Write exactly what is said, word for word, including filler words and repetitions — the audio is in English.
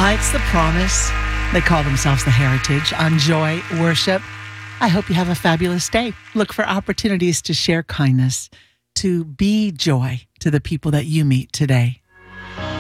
Ah, it's the Promise. They call themselves the Heritage on Joy Worship. I hope you have a fabulous day. Look for opportunities to share kindness, to be joy to the people that you meet today.